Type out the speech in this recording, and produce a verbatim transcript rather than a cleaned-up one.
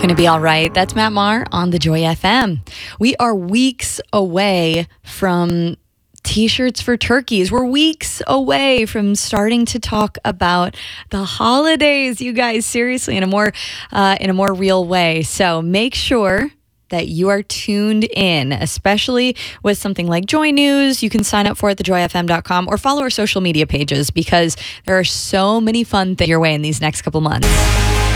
going to be all right. That's Matt Maher on the Joy F M. We are weeks away from T-shirts for turkeys. We're weeks away from starting to talk about the holidays, you guys, seriously, in a more uh, in a more real way. So make sure that you are tuned in, especially with something like Joy News. You can sign up for it at the joy f m dot com or follow our social media pages because there are so many fun things your way in these next couple months.